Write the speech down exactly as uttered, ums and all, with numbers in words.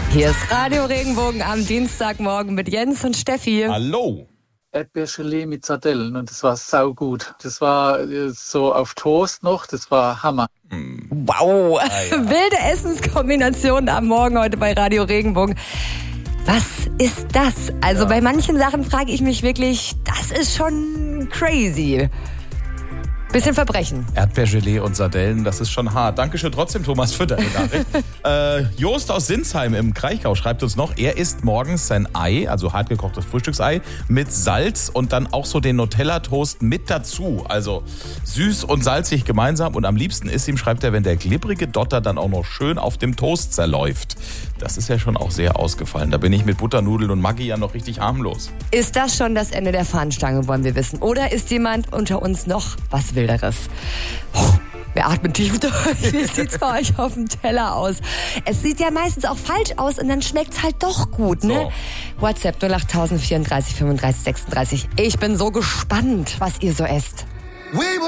Hier ist Radio Regenbogen am Dienstagmorgen mit Jens und Steffi. Hallo. Erdbeergelee mit Sardellen und das war saugut. Das war äh, so auf Toast noch, das war Hammer. Wow, ah, ja. Wilde Essenskombinationen am Morgen heute bei Radio Regenbogen. Was ist das? Also ja. Bei manchen Sachen frage ich mich wirklich, das ist schon crazy. Bisschen Verbrechen. Erdbeergelee und Sardellen, das ist schon hart. Dankeschön trotzdem, Thomas, für deine Nachricht. äh, Jost aus Sinsheim im Kraichgau schreibt uns noch, er isst morgens sein Ei, also hartgekochtes Frühstücksei, mit Salz und dann auch so den Nutella-Toast mit dazu. Also süß und salzig gemeinsam. Und am liebsten ist ihm, schreibt er, wenn der glibbrige Dotter dann auch noch schön auf dem Toast zerläuft. Das ist ja schon auch sehr ausgefallen. Da bin ich mit Butternudeln und Maggi ja noch richtig harmlos. Ist das schon das Ende der Fahnenstange, wollen wir wissen? Oder ist jemand unter uns noch was Wilderes? Oh, wir atmen tief durch. Wie sieht's bei euch auf dem Teller aus? Es sieht ja meistens auch falsch aus und dann schmeckt's halt doch gut, ne? So. WhatsApp null acht vierunddreißig fünfunddreißig sechsunddreißig. Ich bin so gespannt, was ihr so esst.